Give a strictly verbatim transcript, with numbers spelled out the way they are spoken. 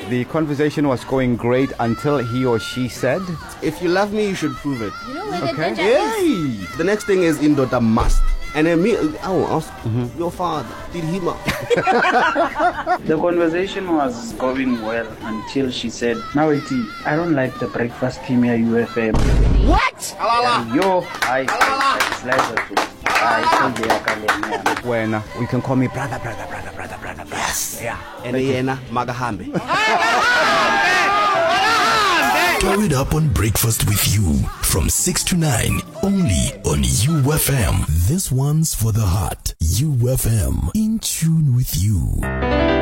The conversation was going great until he or she said, if you love me, you should prove it. You know where Okay. the danger is? Yay! The next thing is indota must. And then me, I will ask, your father, did he ma? The conversation was going well until she said, now it is, I don't like the breakfast team here, U F M. What? Yo, I I when you can call me brother, brother, brother, brother, brother, brother. Yes. Yeah. And yena magahambe. Throw it up on Breakfast with You from six to nine only on U F M. This one's for the heart. U F M, in tune with you.